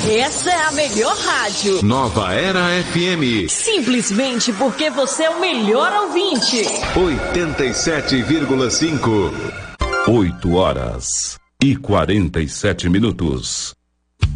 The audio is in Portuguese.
Essa é a melhor rádio. Nova Era FM. Simplesmente porque você é o melhor ouvinte. 87,5. 8 horas e 47 minutos.